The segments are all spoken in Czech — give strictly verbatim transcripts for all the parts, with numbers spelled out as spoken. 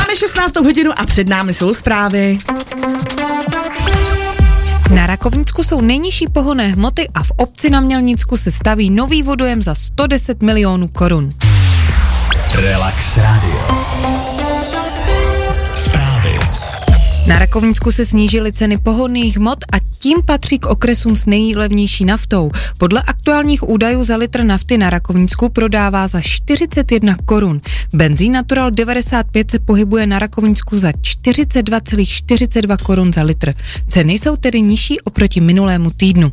Máme šestnáctou hodinu a před námi jsou zprávy. Na Rakovnicku jsou nejnižší pohonné hmoty a v obci na Mělnicku se staví nový vodojem za sto deset milionů korun. Relax Radio. Zprávy. Na Rakovnicku se snížily ceny pohonných hmot a tím patří k okresům s nejlevnější naftou. Podle aktuálních údajů za litr nafty na Rakovnicku prodává za čtyřicet jedna korun. Benzín Natural devadesát pět se pohybuje na Rakovnicku za čtyřicet dva celá čtyřicet dva korun za litr. Ceny jsou tedy nižší oproti minulému týdnu.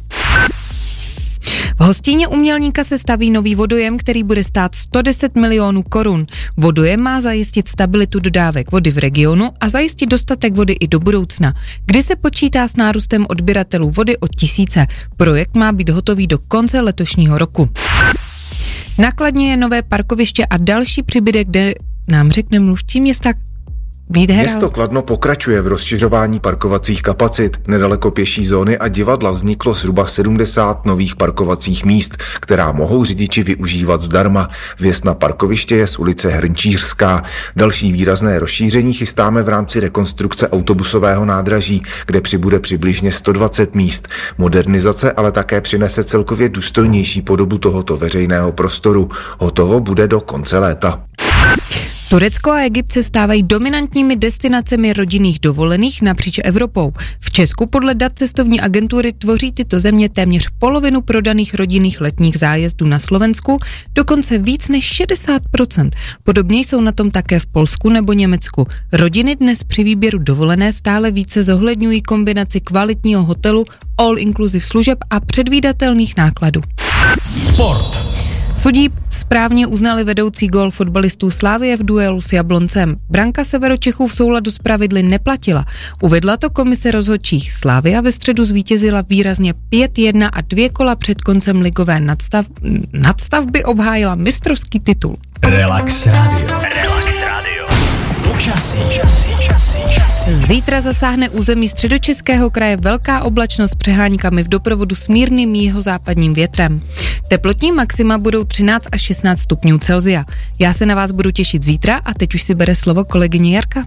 V Hostíně u Mělníka se staví nový vodojem, který bude stát sto deset milionů korun. Vodojem má zajistit stabilitu dodávek vody v regionu a zajistit dostatek vody i do budoucna, kdy se počítá s nárůstem odběratelů vody o tisíce. Projekt má být hotový do konce letošního roku. Na Kladně je nové parkoviště a další přibytek, kde nám řekne mluvčí města Vít. Město Kladno pokračuje v rozšiřování parkovacích kapacit. Nedaleko pěší zóny a divadla vzniklo zhruba sedmdesát nových parkovacích míst, která mohou řidiči využívat zdarma. Vjezd na parkoviště je z ulice Hrnčířská. Další výrazné rozšíření chystáme v rámci rekonstrukce autobusového nádraží, kde přibude přibližně sto dvacet míst. Modernizace ale také přinese celkově důstojnější podobu tohoto veřejného prostoru. Hotovo bude do konce léta. Turecko a Egypt se stávají dominantními destinacemi rodinných dovolených napříč Evropou. V Česku podle dat cestovní agentury tvoří tyto země téměř polovinu prodaných rodinných letních zájezdů na Slovensku, dokonce víc než šedesát procent. Podobně jsou na tom také v Polsku nebo Německu. Rodiny dnes při výběru dovolené stále více zohledňují kombinaci kvalitního hotelu, all-inclusive služeb a předvídatelných nákladů. Sport. Sudí správně uznali vedoucí gól fotbalistů Slavie v duelu s Jabloncem. Branka Severočechů v souladu s pravidly neplatila. Uvedla to komise rozhodčích. Slavia ve středu zvítězila výrazně pět jedna a dvě kola před koncem ligové nadstav, nadstavby obhájila mistrovský titul. Relax Radio. Relax Radio. Počasí. Časí, časí, časí. Zítra zasáhne území Středočeského kraje velká oblačnost s přeháňkami v doprovodu s mírným jihozápadním větrem. Teplotní maxima budou třináct až šestnáct stupňů Celsia. Já se na vás budu těšit zítra a teď už si bere slovo kolegyně Jarka.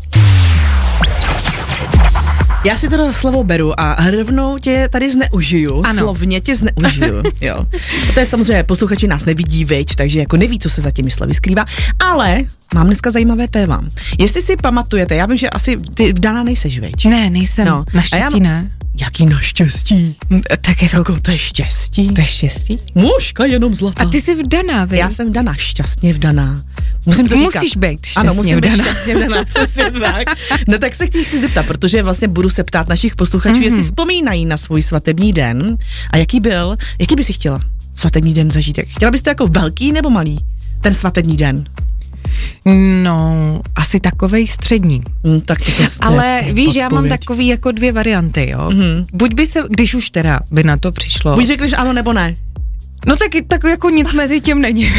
Já si to slovo beru a rovnou tě tady zneužiju, ano. Slovně tě zneužiju, jo. A to je samozřejmě, posluchači nás nevidí, viď, takže jako neví, co se za těmi slovy skrývá, ale mám dneska zajímavé téma. Jestli si pamatujete, já vím, že asi ty vdaná nejseš, viď? Ne, nejsem, no. Naštěstí já, ne. Jaký naštěstí? Tak jako to je štěstí. To je štěstí? Mužka jenom zlatá. A ty jsi vdaná, viď? Já jsem vdaná, šťastně vdaná. Musím to říkat. Musíš být šťastně ano, musím vdaná. být šťastně vdaná, přesně tak. No tak se chci si zeptat, protože vlastně budu se ptát našich posluchačů, mm-hmm. jestli vzpomínají na svůj svatební den a jaký byl, jaký by si chtěla svatební den zažít? Chtěla bys to jako velký nebo malý, ten svatební den? No, asi takovej střední. Mm, tak to ale víš, odpověď. Já mám takový jako dvě varianty, jo. Mm-hmm. Buď by se, když už teda by na to přišlo. Buď řekneš ano nebo ne. No tak, tak jako nic mezi tím není.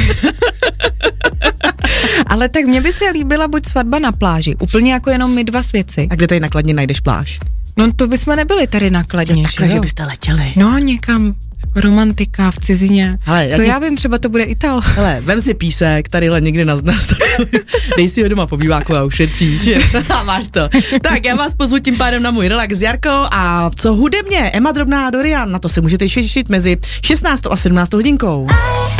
Ale tak mně by se líbila buď svatba na pláži, úplně jako jenom my dva svědci. A kde tady na Kladně najdeš pláž? No to bychom nebyli tady na Kladně. Takhle, že, že byste letěli. No někam, romantika v cizině. Hele, já, to ti... já vím, třeba to bude Ital. Hele, vem si písek, tadyhle někde na nás. Dej si ho doma po býváku a ušetříš. A máš to. Tak já vás pozvu tím pádem na můj relax s Jarkou a co hudebně, Emma Drobná a Dorian, na to se můžete těšit mezi šestnáctou a sedmnáctou hodinkou.